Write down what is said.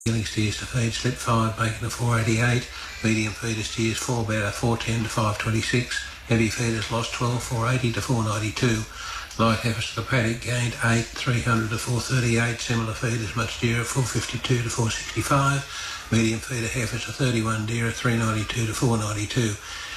Yearling steers to feed, slip 5, making a 488. Medium feeder steers 4 better, 410 to 526. Heavy feeders lost 12, 480 to 492. Light heifers to the paddock gained 8, 300 to 438. Similar feeders much dearer, 452 to 465. Medium feeder heifers are 31 dearer, 392 to 492.